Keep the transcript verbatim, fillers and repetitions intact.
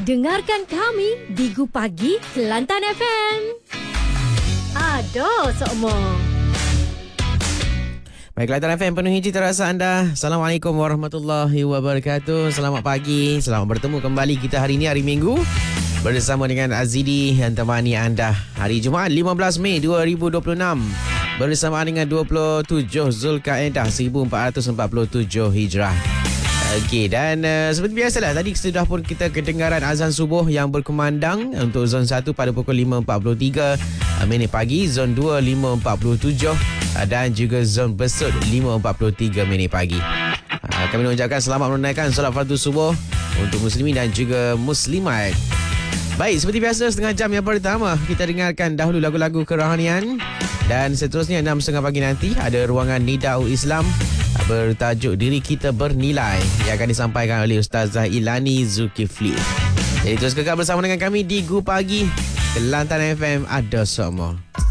Dengarkan kami di Gu Pagi Kelantan F M. Ada sokmo. Baik, Kelantan F M penuhi cita rasa anda. Assalamualaikum warahmatullahi wabarakatuh. Selamat pagi. Selamat bertemu kembali kita hari ini, hari Minggu, bersama dengan Azidi yang temani anda. Hari Jumaat lima belas Mei dua ribu dua puluh enam. Bersamaan dengan dua puluh tujuh Zulkaedah seribu empat ratus empat puluh tujuh Hijrah. Okey, dan uh, seperti biasalah, tadi sudah pun kita kedengaran azan subuh yang berkumandang untuk zon satu pada pukul lima empat puluh tiga minit pagi, zon dua lima empat puluh tujuh dan juga zon Besut lima empat puluh tiga minit pagi. Uh, kami mengucapkan selamat menunaikan solat fardu subuh untuk muslimin dan juga muslimat. Baik, seperti biasa setengah jam yang pertama kita dengarkan dahulu lagu-lagu kerohanian, dan seterusnya enam tiga puluh pagi nanti ada ruangan Nida'u Islam bertajuk Diri Kita Bernilai yang akan disampaikan oleh Ustazah Ilani Zulkifli. Jadi terus kekal bersama dengan kami di Gu Pagi Kelantan F M. Ada semua.